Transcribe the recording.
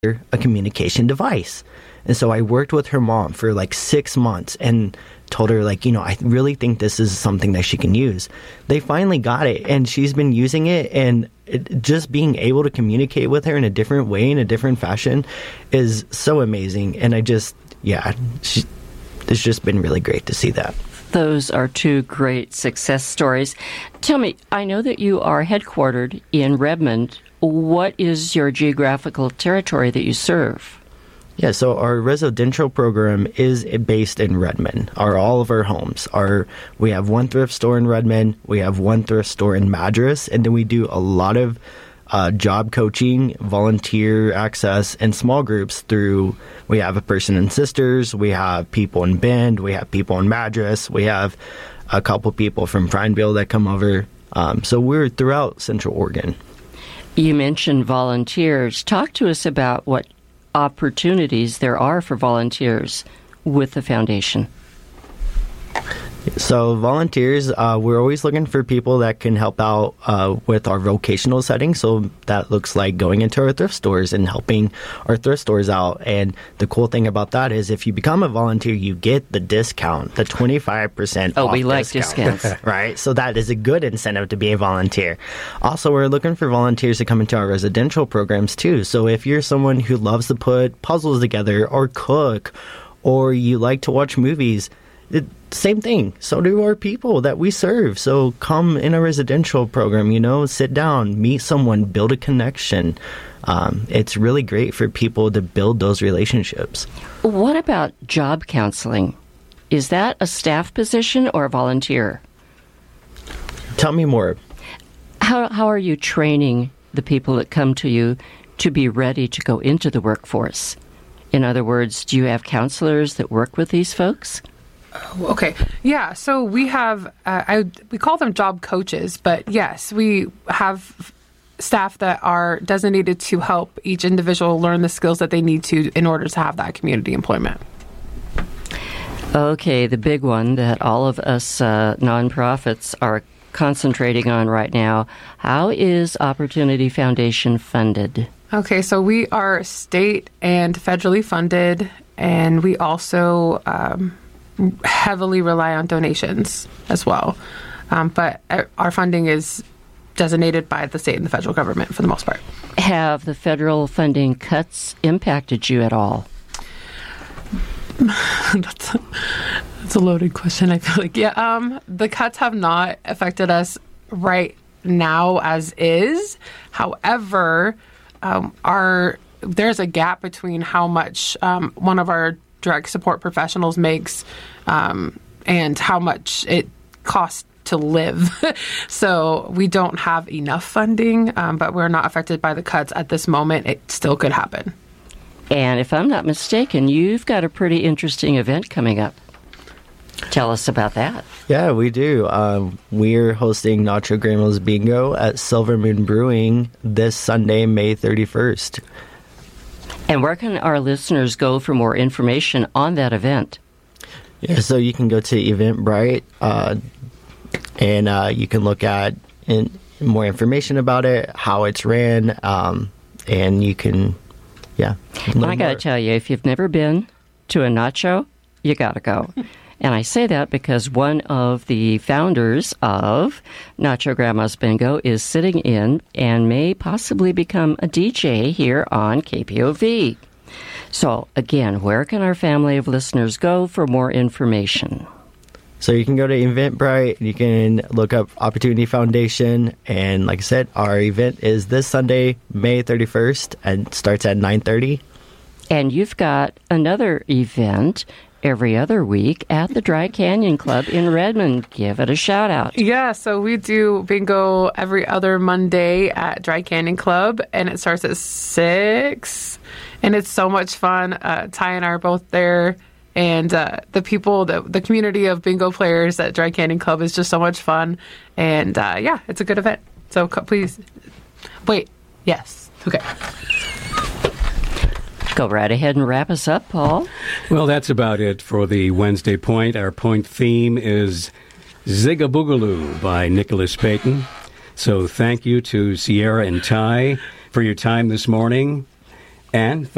a communication device. And so I worked with her mom for like 6 months and told her, like, I really think this is something that she can use. They finally got it, and she's been using it, and just being able to communicate with her in a different way, in a different fashion, is so amazing. And it's just been really great to see that. Those are two great success stories. Tell me, I know that you are headquartered in Redmond. What is your geographical territory that you serve? Yeah, so our residential program is based in Redmond. All of our homes we have one thrift store in Redmond, we have one thrift store in Madras, and then we do a lot of job coaching, volunteer access, and small groups we have a Person and Sisters, we have people in Bend, we have people in Madras, we have a couple people from Prineville that come over. So we're throughout Central Oregon. You mentioned volunteers. Talk to us about what opportunities there are for volunteers with the foundation. So volunteers, we're always looking for people that can help out with our vocational setting. So that looks like going into our thrift stores and helping our thrift stores out. And the cool thing about that is if you become a volunteer, you get the discount, the 25% off we like discount, discounts. right? So that is a good incentive to be a volunteer. Also, we're looking for volunteers to come into our residential programs too. So if you're someone who loves to put puzzles together or cook, or you like to watch movies, same thing. So do our people that we serve. So come in a residential program, sit down, meet someone, build a connection. It's really great for people to build those relationships. What about job counseling? Is that a staff position or a volunteer? Tell me more. How are you training the people that come to you to be ready to go into the workforce? In other words, do you have counselors that work with these folks? Okay. Yeah. So we have, we call them job coaches, but yes, we have staff that are designated to help each individual learn the skills that they need to in order to have that community employment. Okay. The big one that all of us nonprofits are concentrating on right now. How is Opportunity Foundation funded? Okay. So we are state and federally funded, and we also heavily rely on donations as well. But our funding is designated by the state and the federal government for the most part. Have the federal funding cuts impacted you at all? That's a loaded question, I feel like. Yeah, the cuts have not affected us right now as is. However, there's a gap between how much one of our direct support professionals makes and how much it costs to live. So we don't have enough funding, but we're not affected by the cuts at this moment. It still could happen. And if I'm not mistaken, you've got a pretty interesting event coming up. Tell us about that. Yeah, we do. We're hosting Nacho Grandma's Bingo at Silver Moon Brewing this Sunday, May 31st. And where can our listeners go for more information on that event? Yeah, so you can go to Eventbrite, and you can look at more information about it, how it's ran, and you can, Well, I got to tell you, if you've never been to a nacho, you got to go. And I say that because one of the founders of Nacho Grandma's Bingo is sitting in and may possibly become a DJ here on KPOV. So, again, where can our family of listeners go for more information? So you can go to Eventbrite, you can look up Opportunity Foundation, and like I said, our event is this Sunday, May 31st, and starts at 9:30. And you've got another event every other week at the Dry Canyon Club in Redmond. Give it a shout out. Yeah, so we do bingo every other Monday at Dry Canyon Club, and it starts at 6, and it's so much fun. Ty and I are both there, and the people, the community of bingo players at Dry Canyon Club is just so much fun, and it's a good event. So please, wait, yes, okay. Go right ahead and wrap us up, Paul. Well, that's about it for the Wednesday Point. Our point theme is Zigaboogaloo by Nicholas Payton. So thank you to Sierra and Ty for your time this morning. And